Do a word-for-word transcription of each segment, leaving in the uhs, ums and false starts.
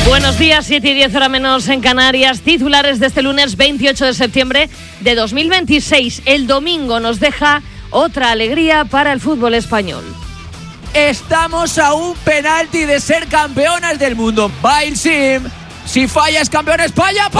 Buenos días, siete y diez hora menos en Canarias. Titulares de este lunes veintiocho de septiembre de dos mil veintiséis. El domingo nos deja otra alegría para el fútbol español. Estamos a un penalti de ser campeonas del mundo. Bailsim, si fallas campeón España,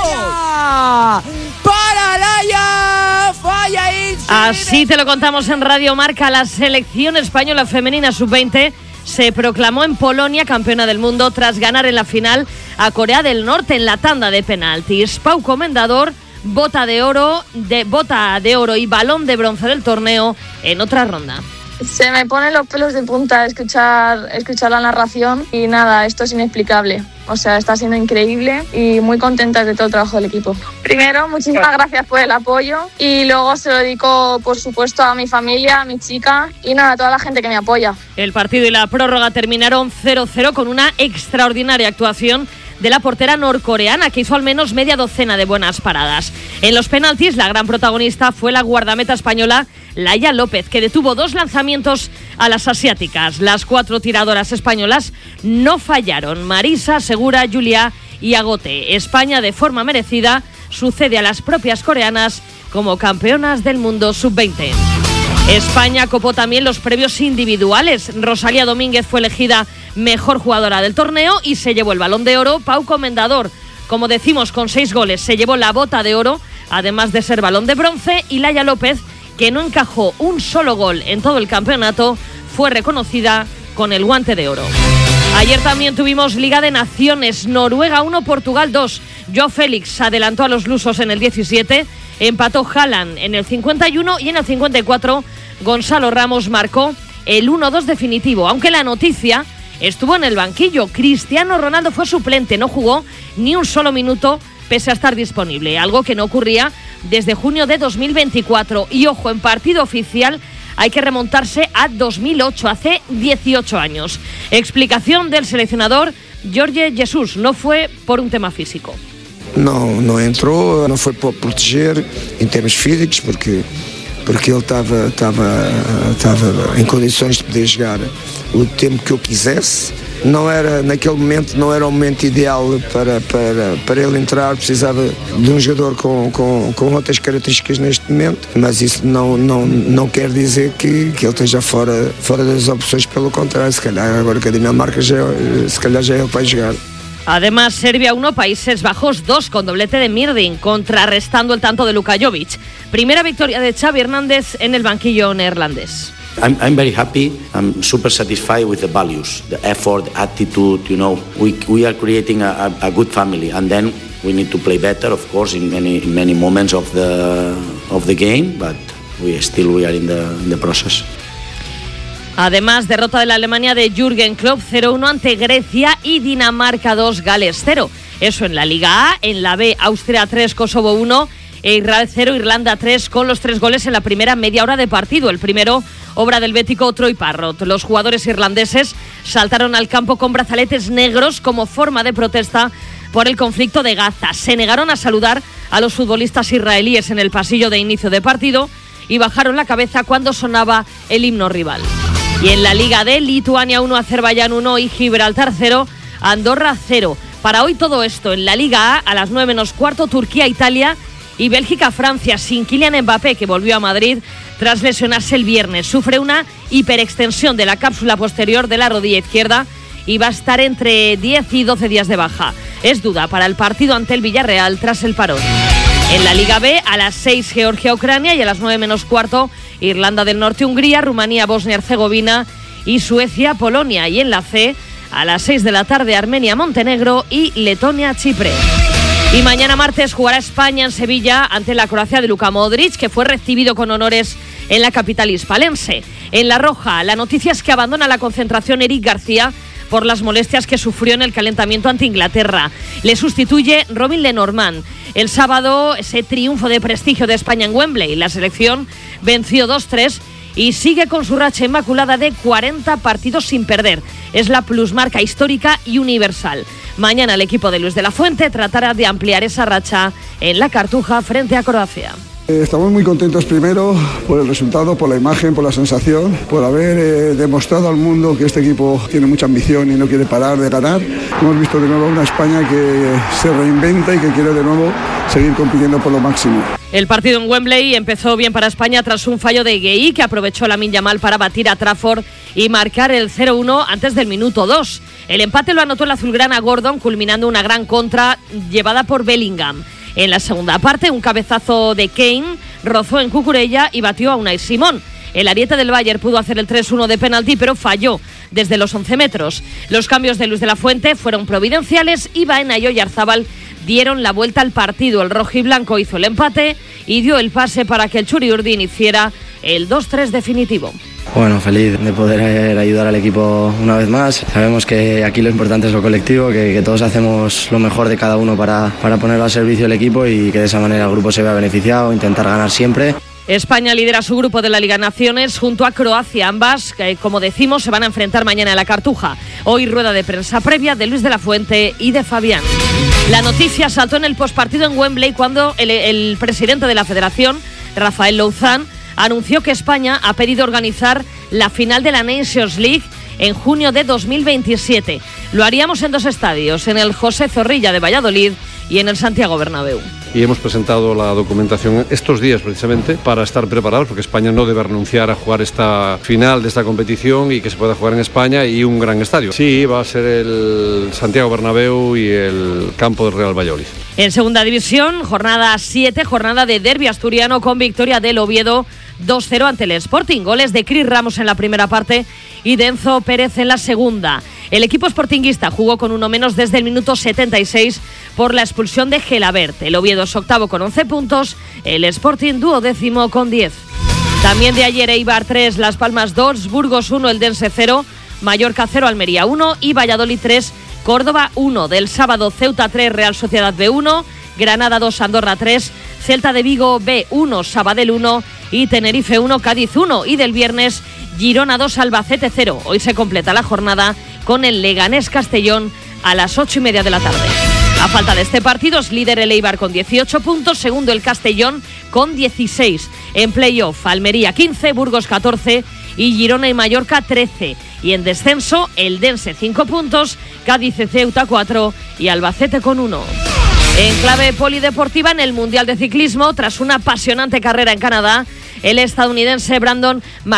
¡para! ¡Para Laia! ¡Falla Ilsin! Así te lo contamos en Radio Marca. La selección española femenina sub veinte se proclamó en Polonia campeona del mundo tras ganar en la final a Corea del Norte en la tanda de penaltis. Pau Comendador, bota de oro, de bota de oro y balón de bronce del torneo en otra ronda. Se me ponen los pelos de punta escuchar, escuchar la narración y nada, esto es inexplicable. O sea, está siendo increíble y muy contenta de todo el trabajo del equipo. Primero, muchísimas gracias por el apoyo y luego se lo dedico, por supuesto, a mi familia, a mi chica y nada, a toda la gente que me apoya. El partido y la prórroga terminaron cero cero con una extraordinaria actuación de la portera norcoreana, que hizo al menos media docena de buenas paradas. En los penaltis, la gran protagonista fue la guardameta española Laia López, que detuvo dos lanzamientos a las asiáticas. Las cuatro tiradoras españolas no fallaron: Marisa, Segura, Julia y Agote. España, de forma merecida, sucede a las propias coreanas como campeonas del mundo sub veinte. España copó también los premios individuales. Rosalía Domínguez fue elegida mejor jugadora del torneo y se llevó el Balón de Oro. Pau Comendador, como decimos, con seis goles, se llevó la bota de oro, además de ser Balón de bronce. Y Laia López, que no encajó un solo gol en todo el campeonato, fue reconocida con el guante de oro. Ayer también tuvimos Liga de Naciones. Noruega uno, Portugal dos. Joao Félix adelantó a los lusos en el diecisiete, empató Haaland en el cincuenta y uno y en el cincuenta y cuatro Gonzalo Ramos marcó el uno dos definitivo. Aunque la noticia estuvo en el banquillo. Cristiano Ronaldo fue suplente, no jugó ni un solo minuto pese a estar disponible, algo que no ocurría desde junio de dos mil veinticuatro. Y ojo, en partido oficial hay que remontarse a dos mil ocho, hace dieciocho años. Explicación del seleccionador Jorge Jesus: no fue por un tema físico. Não, não entrou, não foi para proteger em termos físicos, porque, porque ele estava, estava, estava em condições de poder jogar o tempo que eu quisesse. Não era, naquele momento, não era o momento ideal para, para, para ele entrar. Precisava de um jogador com, com, com outras características neste momento, mas isso não, não, não quer dizer que, que ele esteja fora, fora das opções. Pelo contrário, se calhar agora que a Dinamarca já, se calhar já é ele que vai jogar. Además, Serbia uno, Países Bajos dos, con doblete de Mirdin, contrarrestando el tanto de Luka Jovic. Primera victoria de Xavi Hernández en el banquillo neerlandés. I'm, I'm very happy. I'm super satisfied with the values, the effort, the attitude. You know, we we are creating a, a, a good family, and then we need to play better, of course, in many in many moments of the of the game. But we still we are in the in the process. Además, derrota de la Alemania de Jürgen Klopp cero uno ante Grecia y Dinamarca dos, Gales cero. Eso en la Liga A. En la B, Austria tres, Kosovo uno e Israel cero, Irlanda tres, con los tres goles en la primera media hora de partido. El primero, obra del bético Troy Parrott. Los jugadores irlandeses saltaron al campo con brazaletes negros como forma de protesta por el conflicto de Gaza. Se negaron a saludar a los futbolistas israelíes en el pasillo de inicio de partido y bajaron la cabeza cuando sonaba el himno rival. Y en la Liga D, Lituania uno, Azerbaiyán uno y Gibraltar cero, Andorra cero. Para hoy todo esto en la Liga A, a las nueve menos cuarto, Turquía, Italia y Bélgica, Francia, sin Kylian Mbappé, que volvió a Madrid tras lesionarse el viernes. Sufre una hiperextensión de la cápsula posterior de la rodilla izquierda y va a estar entre diez y doce días de baja. Es duda para el partido ante el Villarreal tras el parón. En la Liga B, a las seis, Georgia-Ucrania y a las nueve menos cuarto, Irlanda del Norte-Hungría, Rumanía, Bosnia-Herzegovina y Suecia-Polonia. Y en la C, a las seis de la tarde, Armenia-Montenegro y Letonia-Chipre. Y mañana martes jugará España en Sevilla ante la Croacia de Luka Modric, que fue recibido con honores en la capital hispalense. En la roja, la noticia es que abandona la concentración Eric García por las molestias que sufrió en el calentamiento ante Inglaterra. Le sustituye Robin Lenormand. El sábado, ese triunfo de prestigio de España en Wembley. La selección venció dos tres y sigue con su racha inmaculada de cuarenta partidos sin perder. Es la plusmarca histórica y universal. Mañana el equipo de Luis de la Fuente tratará de ampliar esa racha en la Cartuja frente a Croacia. Estamos muy contentos primero por el resultado, por la imagen, por la sensación, por haber eh, demostrado al mundo que este equipo tiene mucha ambición y no quiere parar de ganar. Hemos visto de nuevo una España que se reinventa y que quiere de nuevo seguir compitiendo por lo máximo. El partido en Wembley empezó bien para España tras un fallo de Gueye, que aprovechó Lamine Yamal para batir a Trafford y marcar el cero uno antes del minuto dos. El empate lo anotó el azulgrana Gordon, culminando una gran contra llevada por Bellingham. En la segunda parte, un cabezazo de Kane rozó en Cucurella y batió a Unai Simón. El ariete del Bayern pudo hacer el tres uno de penalti, pero falló desde los once metros. Los cambios de Luis de la Fuente fueron providenciales y Baena y Oyarzábal dieron la vuelta al partido. El rojiblanco hizo el empate y dio el pase para que el Churi Urdin hiciera el dos tres definitivo. Bueno, feliz de poder ayudar al equipo una vez más. Sabemos que aquí lo importante es lo colectivo, que, que todos hacemos lo mejor de cada uno para, para ponerlo al servicio del equipo y que de esa manera el grupo se vea beneficiado, intentar ganar siempre. España lidera su grupo de la Liga Naciones junto a Croacia. Ambas, que como decimos, se van a enfrentar mañana en la Cartuja. Hoy rueda de prensa previa de Luis de la Fuente y de Fabián. La noticia saltó en el postpartido en Wembley cuando el, el presidente de la Federación, Rafael Louzán, anunció que España ha pedido organizar la final de la Nations League en junio de dos mil veintisiete. Lo haríamos en dos estadios, en el José Zorrilla de Valladolid y en el Santiago Bernabéu. Y hemos presentado la documentación estos días precisamente para estar preparados, porque España no debe renunciar a jugar esta final de esta competición y que se pueda jugar en España y un gran estadio. Sí, va a ser el Santiago Bernabéu y el campo del Real Valladolid. En segunda división, jornada siete, jornada de derbi asturiano con victoria del Oviedo dos cero ante el Sporting. Goles de Cris Ramos en la primera parte y de Enzo Pérez en la segunda. El equipo sportinguista jugó con uno menos desde el minuto setenta y seis por la expulsión de Gelabert. El Oviedo es octavo con once puntos, el Sporting duodécimo con diez. También de ayer, Eibar tres, Las Palmas dos, Burgos uno, Eldense cero, Mallorca cero, Almería uno y Valladolid tres, Córdoba uno. Del sábado, Ceuta tres, Real Sociedad B uno, Granada dos, Andorra tres, Celta de Vigo B uno, Sabadell uno y Tenerife uno, Cádiz uno. Y del viernes, Girona dos, Albacete cero. Hoy se completa la jornada con el Leganés Castellón a las ocho y media de la tarde. A falta de este partido es líder el Eibar con dieciocho puntos, segundo el Castellón con dieciséis. En playoff, Almería quince, Burgos catorce y Girona y Mallorca trece. Y en descenso, Eldense cinco puntos, Cádiz y Ceuta cuatro y Albacete con uno. En clave polideportiva, en el Mundial de Ciclismo, tras una apasionante carrera en Canadá, el estadounidense Brandon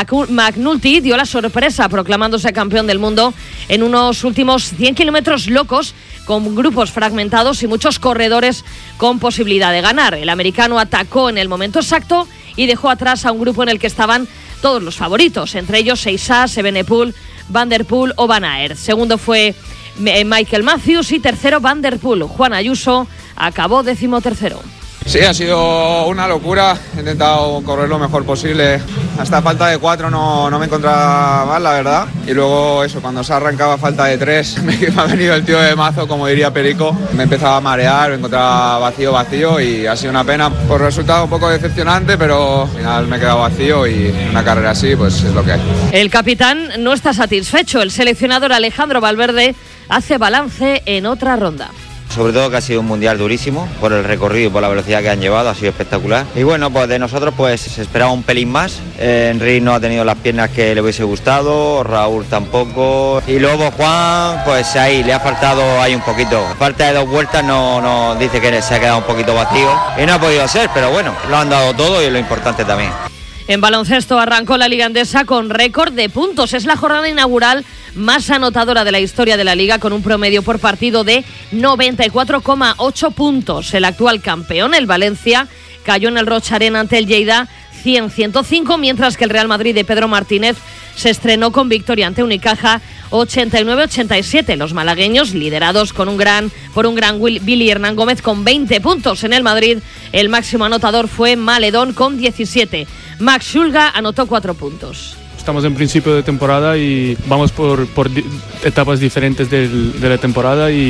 McNulty dio la sorpresa proclamándose campeón del mundo en unos últimos cien kilómetros locos, con grupos fragmentados y muchos corredores con posibilidad de ganar. El americano atacó en el momento exacto y dejó atrás a un grupo en el que estaban todos los favoritos, entre ellos Seisas, Evenepoel, Van der Poel o Van Aert. Segundo fue Michael Matthews y tercero Van der Poel. Juan Ayuso acabó decimotercero. Sí, ha sido una locura, he intentado correr lo mejor posible, hasta falta de cuatro no, no me encontraba mal, la verdad, y luego eso, cuando se arrancaba falta de tres, me, me ha venido el tío de mazo, como diría Perico, me empezaba a marear, me encontraba vacío, vacío, y ha sido una pena, por resultado un poco decepcionante, pero al final me he quedado vacío y una carrera así, pues es lo que hay. El capitán no está satisfecho, el seleccionador Alejandro Valverde hace balance en otra ronda. Sobre todo que ha sido un mundial durísimo por el recorrido y por la velocidad que han llevado, ha sido espectacular. Y bueno, pues de nosotros pues se esperaba un pelín más. Eh, Enrique no ha tenido las piernas que le hubiese gustado, Raúl tampoco. Y luego Juan, pues ahí le ha faltado ahí un poquito. Falta de dos vueltas, no, no dice que se ha quedado un poquito vacío. Y no ha podido ser, pero bueno, lo han dado todo y es lo importante también. En baloncesto arrancó la Liga Endesa con récord de puntos. Es la jornada inaugural más anotadora de la historia de la Liga, con un promedio por partido de noventa y cuatro coma ocho puntos. El actual campeón, el Valencia, cayó en el Rocha Arena ante el Lleida cien a ciento cinco, mientras que el Real Madrid de Pedro Martínez se estrenó con victoria ante Unicaja ochenta y nueve a ochenta y siete. Los malagueños, liderados con un gran, por un gran Billy Hernán Gómez con veinte puntos. En el Madrid, el máximo anotador fue Maledón con diecisiete. Max Schulga anotó cuatro puntos. Estamos en principio de temporada y vamos por, por di- etapas diferentes del, de la temporada y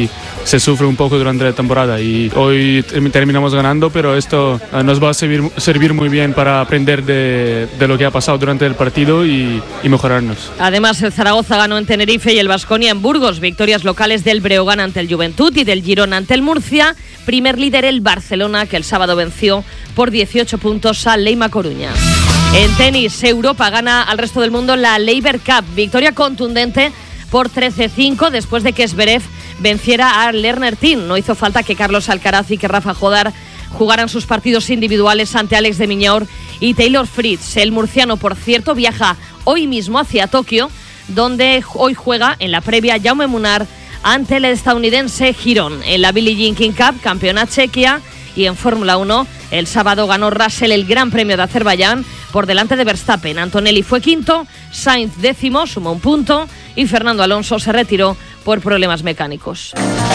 se sufre un poco durante la temporada y hoy terminamos ganando, pero esto uh, nos va a servir, servir muy bien para aprender de, de lo que ha pasado durante el partido y, y mejorarnos. Además, el Zaragoza ganó en Tenerife y el Baskonia en Burgos, victorias locales del Breogán ante el Juventud y del Girona ante el Murcia, primer líder el Barcelona, que el sábado venció por dieciocho puntos al Leima Coruña. En tenis, Europa gana al resto del mundo la Laver Cup, victoria contundente por trece cinco después de que Zverev venciera a Lerner Tin. No hizo falta que Carlos Alcaraz y que Rafa Jodar jugaran sus partidos individuales ante Alex de Minaur y Taylor Fritz. El murciano, por cierto, viaja hoy mismo hacia Tokio, donde hoy juega en la previa Jaume Munar ante el estadounidense Girón. En la Billie Jean King Cup, campeona Chequia, y en Fórmula uno, el sábado ganó Russell el Gran Premio de Azerbaiyán por delante de Verstappen. Antonelli fue quinto, Sainz décimo, sumó un punto, y Fernando Alonso se retiró por problemas mecánicos.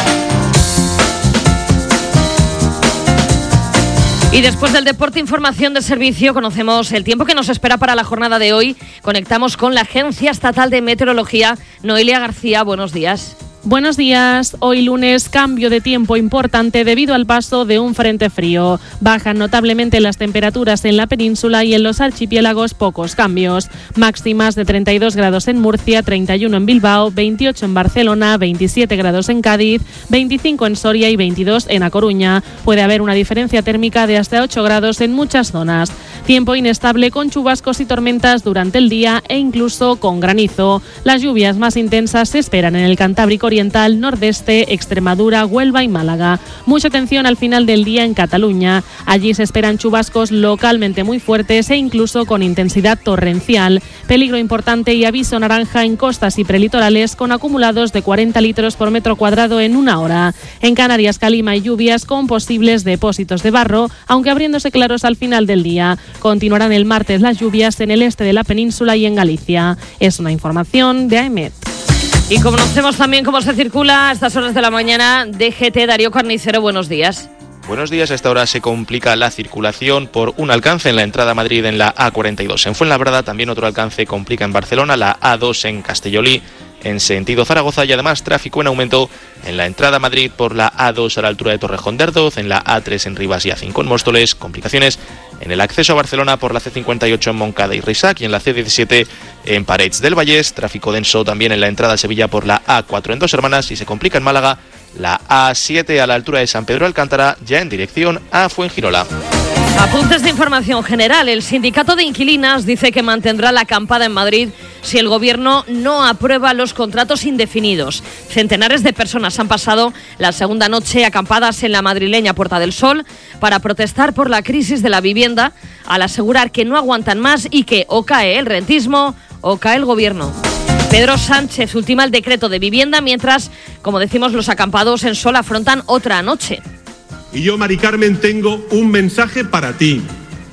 Y después del deporte, información de servicio, conocemos el tiempo que nos espera para la jornada de hoy. Conectamos con la Agencia Estatal de Meteorología. Noelia García, buenos días. Buenos días. Hoy lunes, cambio de tiempo importante debido al paso de un frente frío. Bajan notablemente las temperaturas en la península y en los archipiélagos pocos cambios. Máximas de treinta y dos grados en Murcia, treinta y uno en Bilbao, veintiocho en Barcelona, veintisiete grados en Cádiz, veinticinco en Soria y veintidós en A Coruña. Puede haber una diferencia térmica de hasta ocho grados en muchas zonas. Tiempo inestable con chubascos y tormentas durante el día e incluso con granizo. Las lluvias más intensas se esperan en el Cantábrico Oriental, Nordeste, Extremadura, Huelva y Málaga. Mucha atención al final del día en Cataluña. Allí se esperan chubascos localmente muy fuertes e incluso con intensidad torrencial. Peligro importante y aviso naranja en costas y prelitorales con acumulados de cuarenta litros por metro cuadrado en una hora. En Canarias, calima y lluvias con posibles depósitos de barro, aunque abriéndose claros al final del día. Continuarán el martes las lluvias en el este de la península y en Galicia. Es una información de AEMET. Y conocemos también cómo se circula a estas horas de la mañana. D G T, Darío Carnicero, buenos días. Buenos días. A esta hora se complica la circulación por un alcance en la entrada a Madrid en la A cuarenta y dos. En Fuenlabrada también otro alcance complica en Barcelona, la A dos en Castellolí en sentido Zaragoza, y además tráfico en aumento en la entrada a Madrid por la A dos a la altura de Torrejón de Ardoz, en la A tres en Rivas y A cinco en Móstoles, complicaciones en el acceso a Barcelona por la C cincuenta y ocho en Moncada y Risac y en la C diecisiete en Parets del Vallés, tráfico denso también en la entrada a Sevilla por la A cuatro en Dos Hermanas y se complica en Málaga la A siete a la altura de San Pedro de Alcántara, ya en dirección a Fuengirola. Apuntes de información general. El sindicato de inquilinas dice que mantendrá la acampada en Madrid si el gobierno no aprueba los contratos indefinidos. Centenares de personas han pasado la segunda noche acampadas en la madrileña Puerta del Sol para protestar por la crisis de la vivienda, al asegurar que no aguantan más y que o cae el rentismo o cae el gobierno. Pedro Sánchez ultima el decreto de vivienda mientras, como decimos, los acampados en Sol afrontan otra noche. Y yo, Mari Carmen, tengo un mensaje para ti.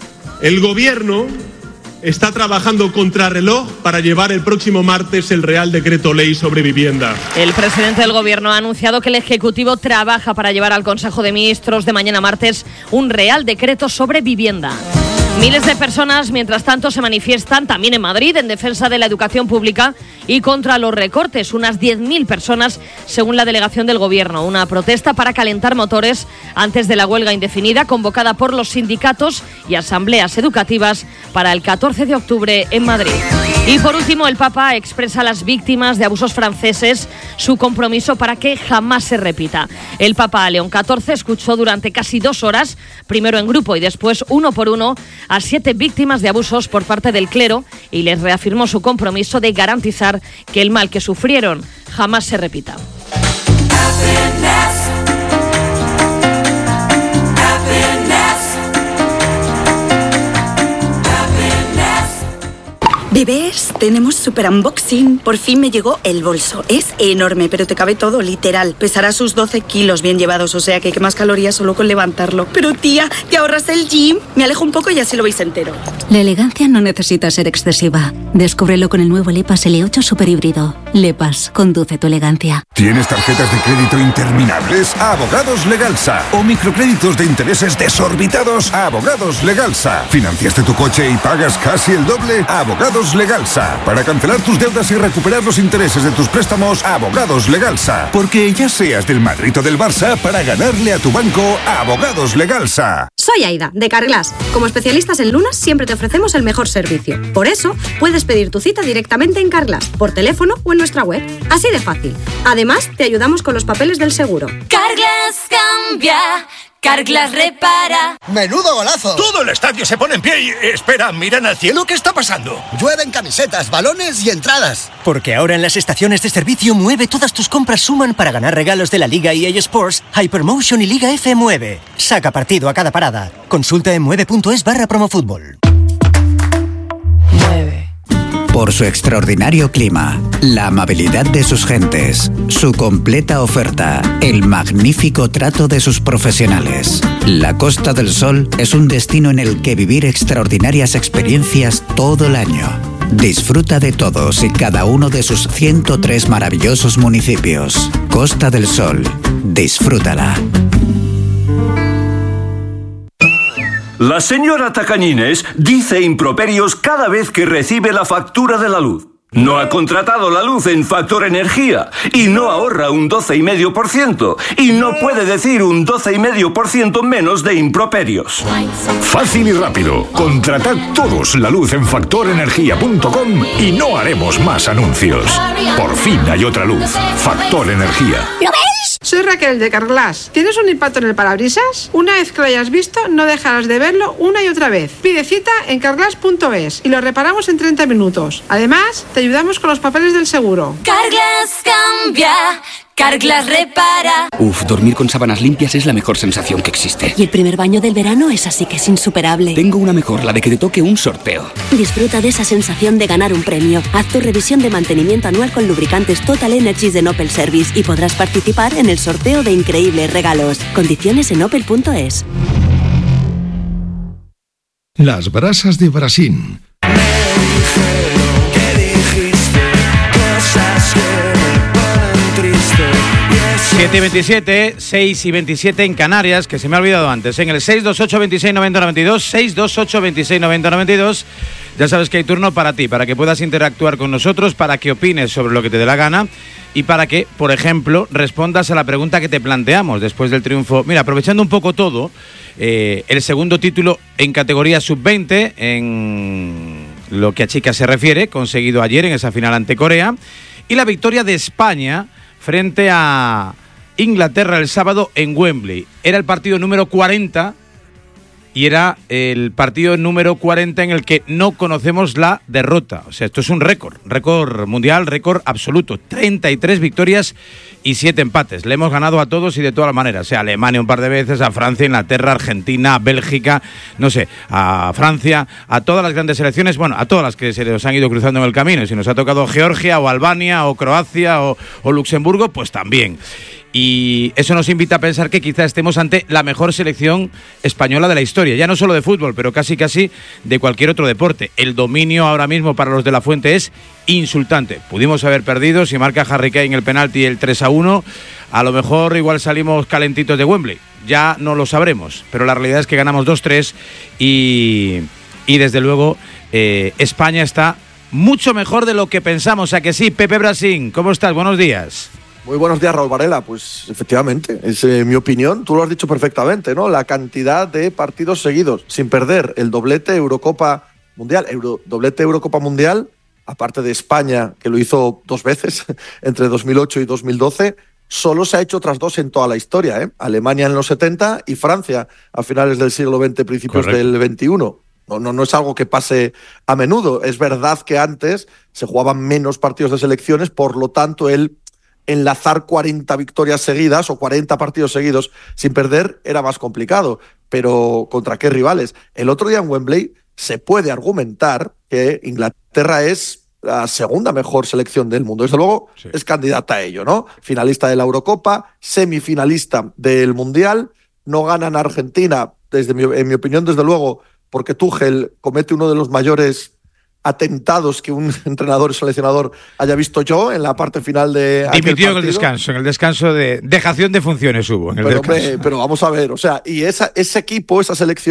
El gobierno está trabajando contrarreloj para llevar el próximo martes el Real Decreto Ley sobre vivienda. El presidente del gobierno ha anunciado que el Ejecutivo trabaja para llevar al Consejo de Ministros de mañana martes un Real Decreto sobre vivienda. Miles de personas, mientras tanto, se manifiestan también en Madrid en defensa de la educación pública y contra los recortes. Unas diez mil personas, según la delegación del Gobierno. Una protesta para calentar motores antes de la huelga indefinida convocada por los sindicatos y asambleas educativas para el catorce de octubre en Madrid. Y por último, el Papa expresa a las víctimas de abusos franceses su compromiso para que jamás se repita. El Papa León catorce escuchó durante casi dos horas, primero en grupo y después uno por uno, a siete víctimas de abusos por parte del clero y les reafirmó su compromiso de garantizar que el mal que sufrieron jamás se repita. Bebés, tenemos super unboxing. Por fin me llegó el bolso. Es enorme, pero te cabe todo, literal. Pesará sus doce kilos bien llevados, o sea que quemas calorías solo con levantarlo. Pero tía, ¿te ahorras el gym? Me alejo un poco y así lo veis entero. La elegancia no necesita ser excesiva. Descúbrelo con el nuevo Lepas L ocho Super Híbrido. Lepas, conduce tu elegancia. ¿Tienes tarjetas de crédito interminables? Abogados Legalsa. ¿O microcréditos de intereses desorbitados? Abogados Legalsa. ¿Financiaste tu coche y pagas casi el doble? Abogados Abogados Legalsa. Para cancelar tus deudas y recuperar los intereses de tus préstamos, Abogados Legalsa. Porque ya seas del Madrid o del Barça, para ganarle a tu banco, Abogados Legalsa. Soy Aida, de Carglass. Como especialistas en lunas, siempre te ofrecemos el mejor servicio. Por eso, puedes pedir tu cita directamente en Carglass, por teléfono o en nuestra web. Así de fácil. Además, te ayudamos con los papeles del seguro. Carglass cambia, Carglass repara. ¡Menudo golazo! Todo el estadio se pone en pie y... Espera, miran al cielo, ¿qué está pasando? Llueven camisetas, balones y entradas. Porque ahora en las estaciones de servicio Mueve todas tus compras suman para ganar regalos de la Liga E A Sports, Hypermotion y Liga F Mueve. Saca partido a cada parada. Consulta en mueve.es barra promofútbol. Por su extraordinario clima, la amabilidad de sus gentes, su completa oferta, el magnífico trato de sus profesionales. La Costa del Sol es un destino en el que vivir extraordinarias experiencias todo el año. Disfruta de todos y cada uno de sus ciento tres maravillosos municipios. Costa del Sol, disfrútala. La señora Tacañines dice improperios cada vez que recibe la factura de la luz. No ha contratado la luz en Factor Energía y no ahorra un doce coma cinco por ciento y no puede decir un doce coma cinco por ciento menos de improperios. Fácil y rápido. Contratad todos la luz en factor energía punto com y no haremos más anuncios. Por fin hay otra luz. Factor Energía. ¿Lo ves? Soy Raquel de Carglass. ¿Tienes un impacto en el parabrisas? Una vez que lo hayas visto, no dejarás de verlo una y otra vez. Pide cita en carglass punto es y lo reparamos en treinta minutos. Además, te ayudamos con los papeles del seguro. Carglass cambia, Carglass repara. Uf, dormir con sábanas limpias es la mejor sensación que existe. Y el primer baño del verano es así que es insuperable. Tengo una mejor, la de que te toque un sorteo. Disfruta de esa sensación de ganar un premio. Haz tu revisión de mantenimiento anual con lubricantes Total Energies de Opel Service y podrás participar en el sorteo de increíbles regalos. Condiciones en opel punto es. Las brasas de Brasil. siete y veintisiete, seis y veintisiete en Canarias, que se me ha olvidado antes, en el seis dos ocho, veintiséis noventa, noventa y dos, seis dos ocho, veintiséis noventa, noventa y dos. Ya sabes que hay turno para ti, para que puedas interactuar con nosotros, para que opines sobre lo que te dé la gana y para que, por ejemplo, respondas a la pregunta que te planteamos después del triunfo. Mira, aprovechando un poco todo, eh, el segundo título en categoría sub veinte, en lo que a chicas se refiere, conseguido ayer en esa final ante Corea, y la victoria de España frente a Inglaterra el sábado en Wembley. Era el partido número cuarenta y era el partido número cuarenta en el que no conocemos la derrota. O sea, esto es un récord, récord mundial, récord absoluto. treinta y tres victorias y siete empates. Le hemos ganado a todos y de todas maneras. O sea, a Alemania un par de veces, a Francia, Inglaterra, Argentina, Bélgica, no sé, a Francia, a todas las grandes selecciones, bueno, a todas las que se nos han ido cruzando en el camino. Si nos ha tocado Georgia o Albania o Croacia o, o Luxemburgo, pues también. Y eso nos invita a pensar que quizá estemos ante la mejor selección española de la historia, ya no solo de fútbol, pero casi casi de cualquier otro deporte. El dominio ahora mismo para los de la Fuente es insultante. Pudimos haber perdido, si marca Harry Kane el penalti el tres a uno, a lo mejor igual salimos calentitos de Wembley, ya no lo sabremos, pero la realidad es que ganamos dos tres y, y desde luego eh, España está mucho mejor de lo que pensamos. ¿A que sí? Pepe Brasín, ¿cómo estás? Buenos días. Muy buenos días, Raúl Varela. Pues efectivamente, es eh, mi opinión. Tú lo has dicho perfectamente, ¿no? La cantidad de partidos seguidos sin perder, el doblete Eurocopa Mundial, Euro, doblete Eurocopa Mundial, aparte de España, que lo hizo dos veces, entre dos mil ocho y dos mil doce, solo se ha hecho otras dos en toda la historia, ¿eh? Alemania en los setenta y Francia a finales del siglo veinte, principios Correcto. del veintiuno. No, no, no es algo que pase a menudo. Es verdad que antes se jugaban menos partidos de selecciones, por lo tanto el enlazar cuarenta victorias seguidas o cuarenta partidos seguidos sin perder era más complicado. Pero ¿contra qué rivales? El otro día en Wembley se puede argumentar que Inglaterra es la segunda mejor selección del mundo. Desde luego sí. es candidata a ello, ¿no? Finalista de la Eurocopa, semifinalista del Mundial, no ganan a Argentina, desde mi, en mi opinión, desde luego, porque Tuchel comete uno de los mayores atentados que un entrenador y seleccionador haya visto yo en la parte final de aquel Dimitió partido. en el descanso, en el descanso de dejación de funciones hubo. En el pero, descanso. Hombre, pero vamos a ver, o sea, y esa, ese equipo, esa selección,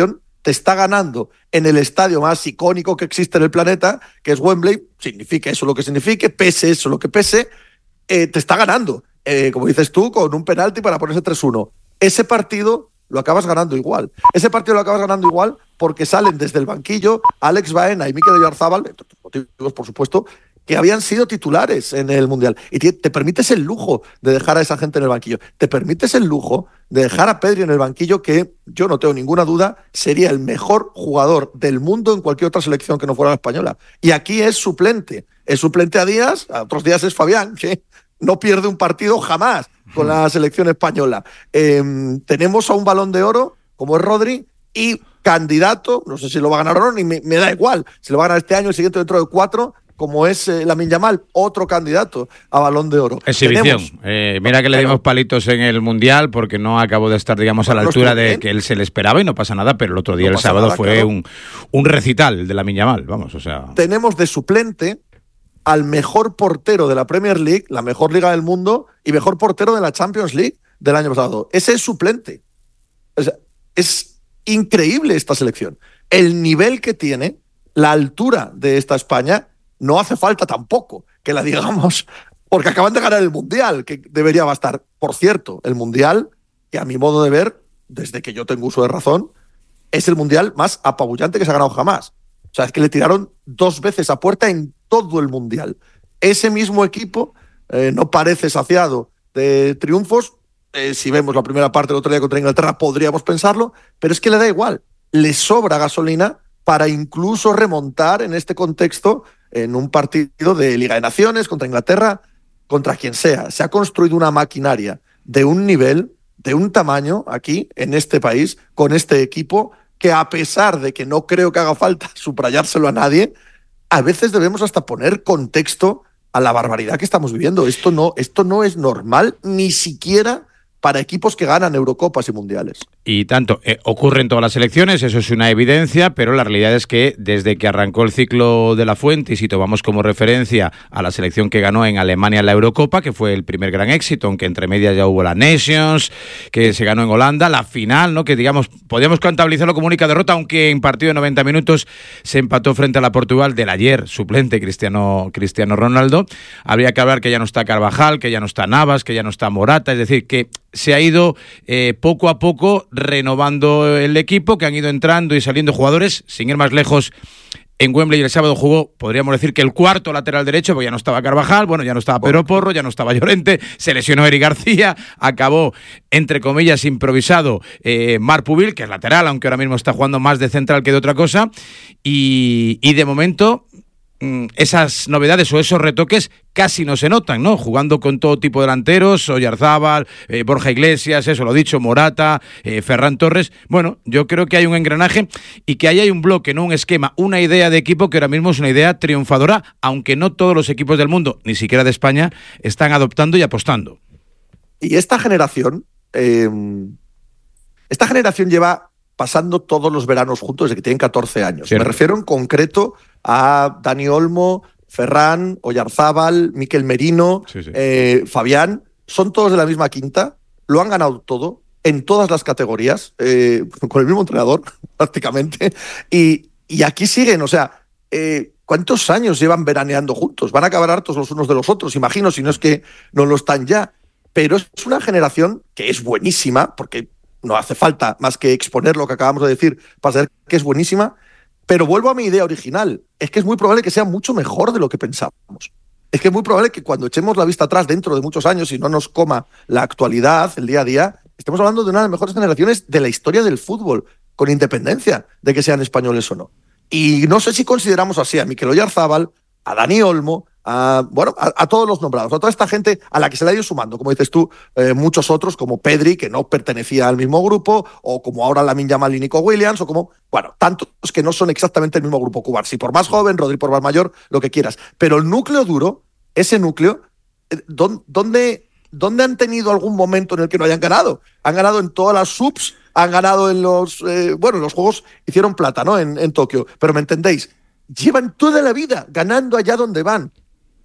te está ganando en el estadio más icónico que existe en el planeta, que es Wembley, signifique eso lo que signifique, pese eso lo que pese, eh, te está ganando, eh, como dices tú, con un penalti para ponerse tres uno. Ese partido lo acabas ganando igual. Ese partido lo acabas ganando igual porque salen desde el banquillo Alex Baena y Mikel Oyarzabal, entre otros motivos, por supuesto, que habían sido titulares en el Mundial. Y te, te permites el lujo de dejar a esa gente en el banquillo. Te permites el lujo de dejar a Pedri en el banquillo, que yo no tengo ninguna duda, sería el mejor jugador del mundo en cualquier otra selección que no fuera la española. Y aquí es suplente. Es suplente a Díaz, a otros días es Fabián, que no pierde un partido jamás con la selección española. Eh, tenemos a un Balón de Oro, como es Rodri, y candidato, no sé si lo va a ganar o no, ni me, me da igual, si lo va a ganar este año, el siguiente dentro de cuatro, como es eh, Lamine Yamal, otro candidato a Balón de Oro. Exhibición. Eh, mira que le dimos palitos en el Mundial porque no acabó de estar, digamos, bueno, a la altura de bien. Que él se le esperaba y no pasa nada, pero el otro día, no el sábado, nada, fue claro. un, un recital de Lamine Yamal, vamos, o sea... Tenemos de suplente al mejor portero de la Premier League, la mejor liga del mundo, y mejor portero de la Champions League del año pasado. Ese es suplente. O sea, es increíble esta selección. El nivel que tiene, la altura de esta España... No hace falta tampoco que la digamos, porque acaban de ganar el Mundial, que debería bastar. Por cierto, el Mundial, que a mi modo de ver, desde que yo tengo uso de razón, es el Mundial más apabullante que se ha ganado jamás. O sea, es que le tiraron dos veces a puerta en todo el Mundial. Ese mismo equipo eh, no parece saciado de triunfos. Eh, si vemos la primera parte del otro día contra Inglaterra, podríamos pensarlo, pero es que le da igual. Le sobra gasolina para incluso remontar en este contexto en un partido de Liga de Naciones contra Inglaterra, contra quien sea. Se ha construido una maquinaria de un nivel, de un tamaño aquí, en este país, con este equipo, que a pesar de que no creo que haga falta subrayárselo a nadie, a veces debemos hasta poner contexto a la barbaridad que estamos viviendo. Esto no, esto no es normal, ni siquiera para equipos que ganan Eurocopas y Mundiales. Y tanto, eh, ocurre en todas las selecciones, eso es una evidencia, pero la realidad es que desde que arrancó el ciclo de la Fuente, y si tomamos como referencia a la selección que ganó en Alemania la Eurocopa, que fue el primer gran éxito, aunque entre medias ya hubo la Nations, que se ganó en Holanda, la final, ¿no? Que digamos, podíamos contabilizarlo como única derrota, aunque en partido de noventa minutos se empató frente a la Portugal del ayer suplente Cristiano, Cristiano Ronaldo. Habría que hablar que ya no está Carvajal, que ya no está Navas, que ya no está Morata, es decir, que se ha ido eh, poco a poco renovando el equipo, que han ido entrando y saliendo jugadores, sin ir más lejos. En Wembley el sábado jugó, podríamos decir que el cuarto lateral derecho, porque ya no estaba Carvajal, bueno, ya no estaba Pedro Porro, ya no estaba Llorente, se lesionó Eric García, acabó, entre comillas, improvisado eh, Marc Pubil, que es lateral, aunque ahora mismo está jugando más de central que de otra cosa, y, y de momento esas novedades o esos retoques casi no se notan, ¿no? Jugando con todo tipo de delanteros, Oyarzabal, eh, Borja Iglesias, eso lo dicho, Morata, eh, Ferran Torres. Bueno, yo creo que hay un engranaje y que ahí hay un bloque, no un esquema, una idea de equipo que ahora mismo es una idea triunfadora, aunque no todos los equipos del mundo, ni siquiera de España, están adoptando y apostando. Y esta generación, eh, esta generación lleva pasando todos los veranos juntos desde que tienen catorce años. Cierto. Me refiero en concreto a Dani Olmo, Ferran, Oyarzabal, Mikel Merino, sí, sí. Eh, Fabián. Son todos de la misma quinta, lo han ganado todo, en todas las categorías, eh, con el mismo entrenador, prácticamente. Y, y aquí siguen, o sea, eh, ¿cuántos años llevan veraneando juntos? Van a acabar hartos los unos de los otros, imagino, si no es que no lo están ya. Pero es una generación que es buenísima, porque no hace falta más que exponer lo que acabamos de decir para saber que es buenísima, pero vuelvo a mi idea original. Es que es muy probable que sea mucho mejor de lo que pensábamos. Es que es muy probable que cuando echemos la vista atrás dentro de muchos años y no nos coma la actualidad, el día a día, estemos hablando de una de las mejores generaciones de la historia del fútbol, con independencia de que sean españoles o no. Y no sé si consideramos así a Mikel Oyarzabal, a Dani Olmo, a, bueno, a, a todos los nombrados, a toda esta gente a la que se le ha ido sumando, como dices tú, eh, muchos otros, como Pedri, que no pertenecía al mismo grupo, o como ahora Lamine Yamal y Nico Williams, o como, bueno, tantos que no son exactamente el mismo grupo. Cubarsí por más joven, Rodri por más mayor, lo que quieras. Pero el núcleo duro, ese núcleo, eh, ¿dónde, ¿dónde han tenido algún momento en el que no hayan ganado? Han ganado en todas las subs, han ganado en los, eh, bueno, los Juegos hicieron plata, ¿no? En, en Tokio, pero ¿me entendéis? Llevan toda la vida ganando allá donde van.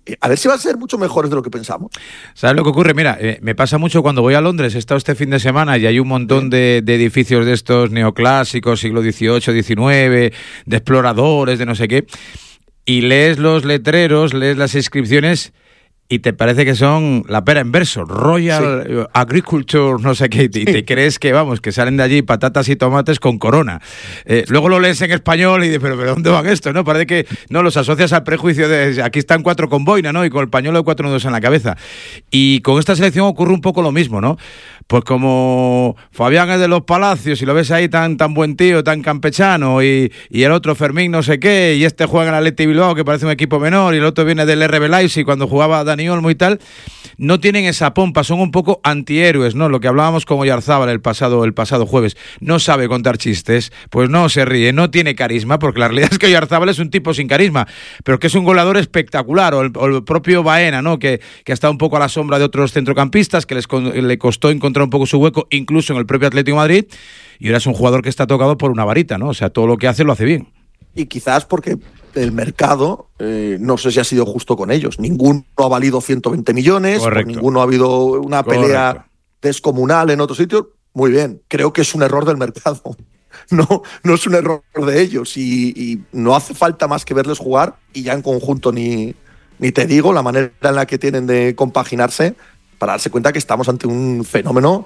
a ver si van a ser mucho mejores de lo que pensamos. ¿Sabes lo que ocurre? Mira, eh, me pasa mucho cuando voy a Londres, he estado este fin de semana y hay un montón de, de edificios de estos neoclásicos, siglo dieciocho, diecinueve, de exploradores, de no sé qué, y lees los letreros, lees las inscripciones y te parece que son la pera en verso, Royal sí. Agriculture, no sé qué, y te, sí. te crees que, vamos, que salen de allí patatas y tomates con corona. Eh, luego lo lees en español y dices, pero, pero ¿dónde van esto? ¿No? Parece que no los asocias al prejuicio de aquí están cuatro con boina, ¿no? Y con el pañuelo de cuatro nudos en la cabeza. Y con esta selección ocurre un poco lo mismo, ¿no? Pues como Fabián es de los Palacios y lo ves ahí tan tan buen tío, tan campechano, y, y el otro Fermín no sé qué, y este juega en el Athletic Bilbao que parece un equipo menor, y el otro viene del R B Leipzig cuando jugaba Dani Olmo y tal, no tienen esa pompa, son un poco antihéroes, ¿no? Lo que hablábamos con Oyarzábal el pasado, el pasado jueves, no sabe contar chistes, pues no se ríe, no tiene carisma, porque la realidad es que Oyarzábal es un tipo sin carisma, pero que es un goleador espectacular, o el, o el propio Baena, ¿no? Que, que ha estado un poco a la sombra de otros centrocampistas, que les le costó encontrar un poco su hueco, incluso en el propio Atlético de Madrid, y ahora es un jugador que está tocado por una varita, ¿no? O sea, todo lo que hace lo hace bien. Y quizás porque el mercado, eh, no sé si ha sido justo con ellos. Ninguno ha valido ciento veinte millones, por ninguno ha habido una Correcto. pelea descomunal en otro sitio. Muy bien, creo que es un error del mercado. No, no es un error de ellos. Y, y no hace falta más que verles jugar, y ya en conjunto ni, ni te digo la manera en la que tienen de compaginarse para darse cuenta que estamos ante un fenómeno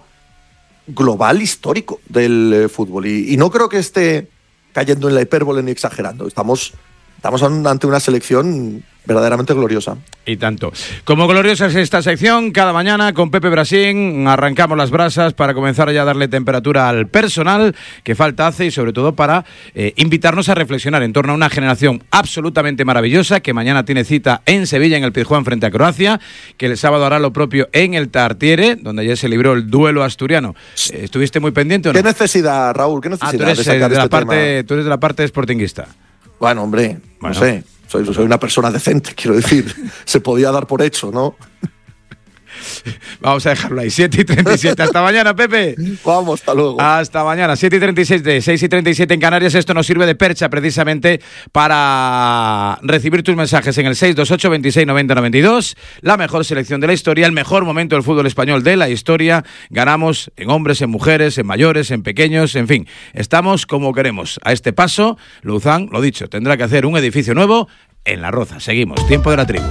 global histórico del eh, fútbol. Y, y no creo que esté cayendo en la hipérbole ni exagerando. Estamos, estamos ante una selección verdaderamente gloriosa. Y tanto. Como gloriosa es esta sección, cada mañana con Pepe Brasín arrancamos las brasas para comenzar ya a darle temperatura al personal que falta hace, y sobre todo para eh, invitarnos a reflexionar en torno a una generación absolutamente maravillosa que mañana tiene cita en Sevilla en el Pizjuán frente a Croacia, que el sábado hará lo propio en el Tartiere, donde ayer se libró el duelo asturiano. Eh, ¿Estuviste muy pendiente o no? ¿Qué necesidad, Raúl? ¿Qué necesidad ah, tú eres, de sacar de la este parte, tema? Tú eres de la parte sportinguista. Bueno, hombre, bueno. no sé. Soy, soy una persona decente, quiero decir. Se podía dar por hecho, ¿no? Vamos a dejarlo ahí. siete y treinta y siete. Hasta mañana, Pepe. Vamos, hasta luego. Hasta mañana. siete y treinta y seis de seis y treinta y siete en Canarias. Esto nos sirve de percha precisamente para recibir tus mensajes en el seis dos ocho, veintiséis, noventa, noventa y dos. La mejor selección de la historia, el mejor momento del fútbol español de la historia. Ganamos en hombres, en mujeres, en mayores, en pequeños, en fin. Estamos como queremos. A este paso, Luzán, lo dicho, tendrá que hacer un edificio nuevo en La Roza. Seguimos. Tiempo de la tribu.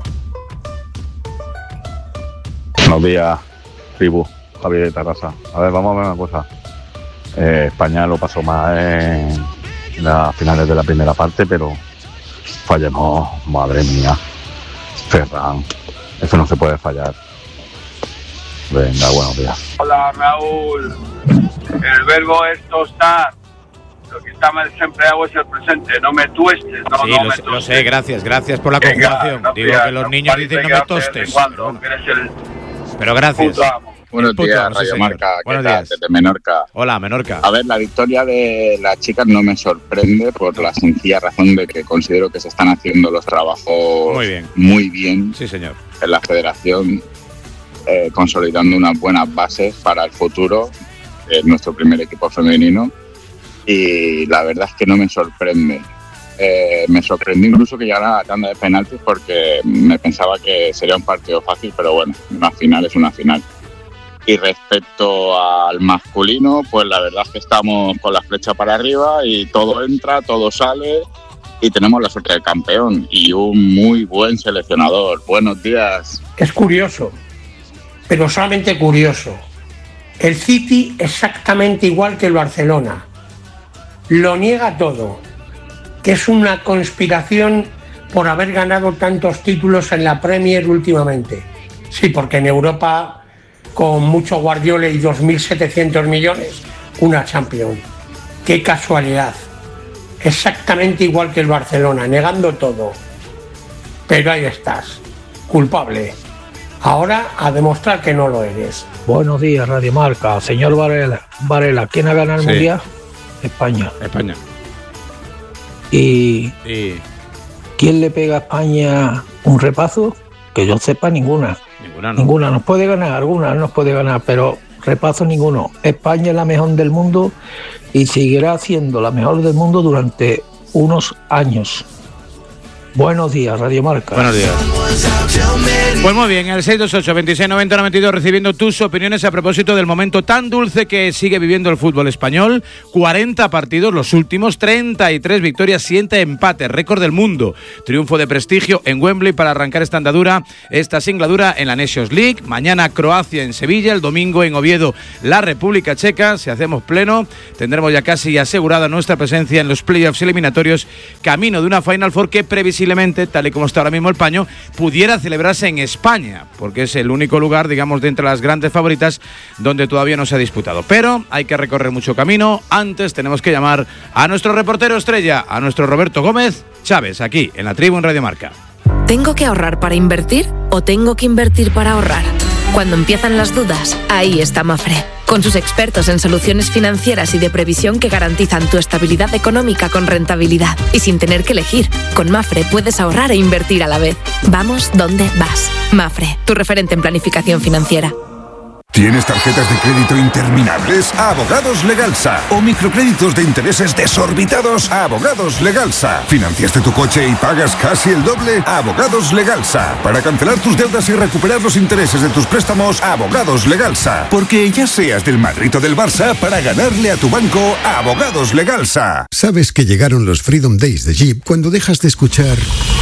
Buenos días, tribu, Javier de Tarrasa. A ver, vamos a ver una cosa. Eh, España lo pasó mal en las finales de la primera parte, pero fallamos, madre mía. Ferran, eso no se puede fallar. Venga, buenos días. Hola, Raúl. El verbo es tostar. Lo que está mal desempleado es el presente. No me tuestes. No, sí, no lo, me sé, lo sé, gracias, gracias por la conjugación. Digo que los niños dicen no me tostes. Cuando, bueno. Eres el Pero gracias. Buenos días, amo, Radio sí, Marca. ¿Qué Buenos tal? días. Desde Menorca. Hola, Menorca. A ver, la victoria de las chicas no me sorprende por la sencilla razón de que considero que se están haciendo los trabajos muy bien, muy bien sí, señor. En la federación, eh, consolidando unas buenas bases para el futuro, eh, nuestro primer equipo femenino. Y la verdad es que no me sorprende. Eh, me sorprendió incluso que llegara a la tanda de penaltis porque me pensaba que sería un partido fácil, pero bueno, una final es una final. Y respecto al masculino, pues la verdad es que estamos con la flecha para arriba y todo entra, todo sale y tenemos la suerte del campeón y un muy buen seleccionador. Buenos días. Es curioso, pero solamente curioso. El City exactamente igual que el Barcelona. Lo niega todo, que es una conspiración por haber ganado tantos títulos en la Premier últimamente. Sí, porque en Europa, con mucho Guardiola y dos mil setecientos millones, una Champions. ¡Qué casualidad! Exactamente igual que el Barcelona, negando todo. Pero ahí estás, culpable. Ahora a demostrar que no lo eres. Buenos días, Radio Marca. Señor Varela, Varela ¿quién ha ganado el sí. Mundial? España. España. ¿Y sí. quién le pega a España un repaso? Que yo sepa, ninguna. Ninguna, no. Ninguna. Nos puede ganar, alguna nos puede ganar, pero repaso ninguno. España es la mejor del mundo y seguirá siendo la mejor del mundo durante unos años. Buenos días, Radio Marca. Buenos días. Pues muy bien, el seis dos ocho, veintiséis noventa noventa y dos recibiendo tus opiniones a propósito del momento tan dulce que sigue viviendo el fútbol español. cuarenta partidos, los últimos, treinta y tres victorias, siete empates, récord del mundo. Triunfo de prestigio en Wembley para arrancar esta andadura, esta singladura en la Nations League. Mañana Croacia en Sevilla, el domingo en Oviedo la República Checa. Si hacemos pleno, tendremos ya casi asegurada nuestra presencia en los playoffs eliminatorios, camino de una Final Four que previsiblemente, tal y como está ahora mismo el paño, pudiera celebrarse en España, porque es el único lugar, digamos, de entre las grandes favoritas donde todavía no se ha disputado. Pero hay que recorrer mucho camino. Antes tenemos que llamar a nuestro reportero estrella, a nuestro Roberto Gómez Chávez, aquí en la Tribu en Radio Marca. ¿Tengo que ahorrar para invertir o tengo que invertir para ahorrar? Cuando empiezan las dudas, ahí está Mafre, con sus expertos en soluciones financieras y de previsión que garantizan tu estabilidad económica con rentabilidad y sin tener que elegir. Con Mafre puedes ahorrar e invertir a la vez. Vamos donde vas. Mafre, tu referente en planificación financiera. ¿Tienes tarjetas de crédito interminables? Abogados Legalsa. ¿O microcréditos de intereses desorbitados? Abogados Legalsa. ¿Financiaste tu coche y pagas casi el doble? Abogados Legalsa. Para cancelar tus deudas y recuperar los intereses de tus préstamos, Abogados Legalsa. Porque ya seas del Madrid o del Barça, para ganarle a tu banco, Abogados Legalsa. Sabes que llegaron los Freedom Days de Jeep cuando dejas de escuchar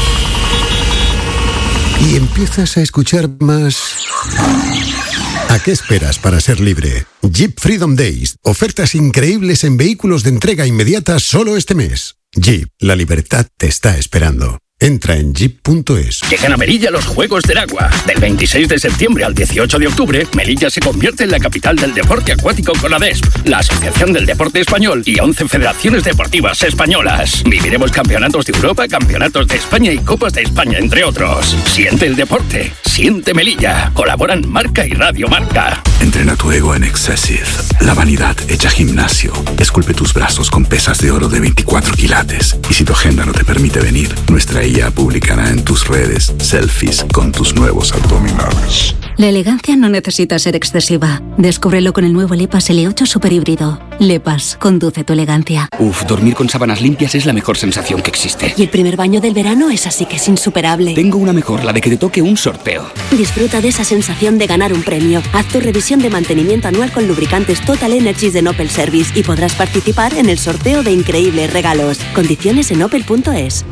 y empiezas a escuchar más. ¿A qué esperas para ser libre? Jeep Freedom Days. Ofertas increíbles en vehículos de entrega inmediata solo este mes. Jeep, la libertad te está esperando. Entra en jeep punto es. Llegan a Melilla los Juegos del Agua. Del veintiséis de septiembre al dieciocho de octubre, Melilla se convierte en la capital del deporte acuático con ADESP, la Asociación del Deporte Español y once federaciones deportivas españolas. Viviremos campeonatos de Europa, campeonatos de España y Copas de España, entre otros. Siente el deporte, siente Melilla. Colaboran Marca y Radio Marca. Entrena tu ego en Excessive, la vanidad hecha gimnasio. Esculpe tus brazos con pesas de oro de veinticuatro quilates. Y si tu agenda no te permite venir, nuestra I A publicará en tus redes selfies con tus nuevos abdominales. La elegancia no necesita ser excesiva. Descúbrelo con el nuevo Lepas L ocho Super Híbrido. Lepas, conduce tu elegancia. Uf, dormir con sábanas limpias es la mejor sensación que existe. Y el primer baño del verano es así que es insuperable. Tengo una mejor, la de que te toque un sorteo. Disfruta de esa sensación de ganar un premio. Haz tu revisión de mantenimiento anual con lubricantes Total Energies de Opel Service y podrás participar en el sorteo de increíbles regalos. Condiciones en opel punto es.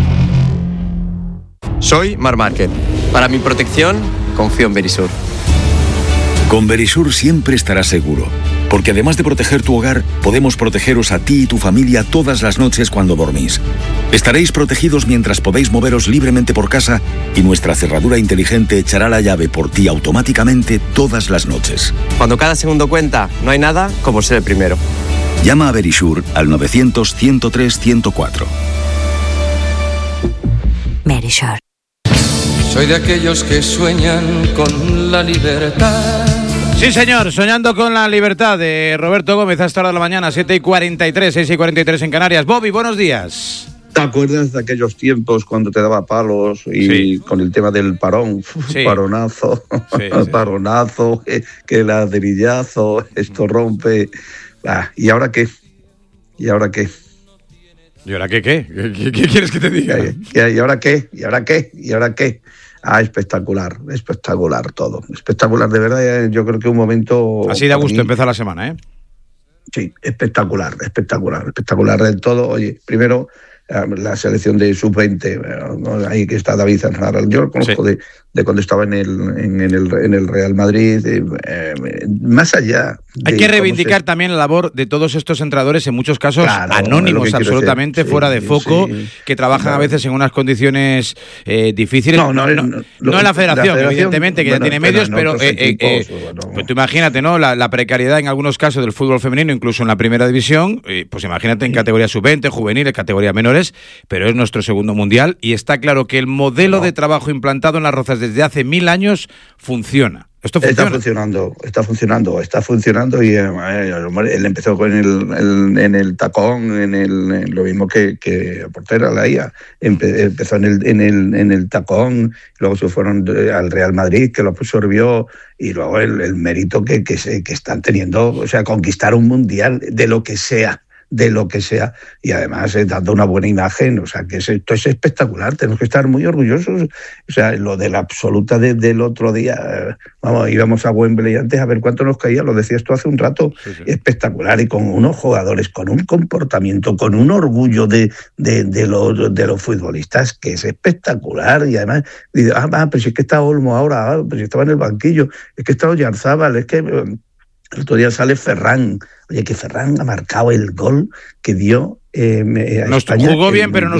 Soy Mar Márquez. Para mi protección, confío en Verisur. Con Verisur siempre estarás seguro, porque además de proteger tu hogar, podemos protegeros a ti y tu familia todas las noches cuando dormís. Estaréis protegidos mientras podéis moveros libremente por casa y nuestra cerradura inteligente echará la llave por ti automáticamente todas las noches. Cuando cada segundo cuenta, no hay nada como ser el primero. Llama a Verisur al novecientos, ciento tres, ciento cuatro. Verisur. Soy de aquellos que sueñan con la libertad. Sí, señor, soñando con la libertad de Roberto Gómez hasta hora de la mañana, siete y cuarenta y tres, seis y cuarenta y tres en Canarias. Bobby, buenos días. ¿Te acuerdas de aquellos tiempos cuando te daba palos y sí. con el tema del parón? Sí. Paronazo, sí, sí. paronazo, que, que ladrillazo, esto rompe. Ah, ¿y ahora qué? ¿Y ahora qué? ¿Y ahora qué qué? ¿Qué, qué quieres que te diga? ¿Y ahora qué? ¿Y ahora qué? ¿Y ahora qué? Ah, espectacular, espectacular todo. Espectacular, de verdad, yo creo que un momento... Así da gusto empezar la semana, ¿eh? Sí, espectacular, espectacular, espectacular del todo. Oye, primero, la selección de sub veinte, ahí que está David Zanzara. Yo lo conozco sí. de, de cuando estaba en el, en, en el, en el Real Madrid, eh, eh, más allá... Hay que reivindicar se... también la labor de todos estos entrenadores, en muchos casos claro, anónimos, absolutamente sí, fuera de foco, sí, que trabajan claro. a veces en unas condiciones eh, difíciles. No, no, no, no, no en la federación, la federación evidentemente, que bueno, ya tiene medios, pero, pero eh, equipos, eh, bueno. pues tú imagínate, ¿no? La, la precariedad en algunos casos del fútbol femenino, incluso en la primera división, eh, pues imagínate en categoría sub veinte, juveniles, categoría menores, pero es nuestro segundo mundial y está claro que el modelo no. de trabajo implantado en Las Rozas desde hace mil años funciona. Esto funciona. Está funcionando, está funcionando, está funcionando y eh, él empezó con el, el, en el tacón, en el en lo mismo que, que Portera, la I A, Empe, empezó en el, en, el, en el tacón, luego se fueron al Real Madrid, que lo absorbió, y luego el, el mérito que, que, se, que están teniendo, o sea, conquistar un mundial de lo que sea, de lo que sea, y además eh, dando una buena imagen. O sea, que es, esto es espectacular, tenemos que estar muy orgullosos. O sea, lo de la absoluta de, del otro día, eh, vamos, íbamos a Wembley antes a ver cuánto nos caía, lo decías tú hace un rato, sí, sí. espectacular, y con unos jugadores, con un comportamiento, con un orgullo de, de, de, los, de los futbolistas que es espectacular. Y además, y, ah, ah, pero si es que está Olmo ahora, ah, pero si estaba en el banquillo, es que está Oyarzábal, es que el otro día sale Ferran. Oye, que Ferran ha marcado el gol que dio eh, a Nos España. jugó bien, pero no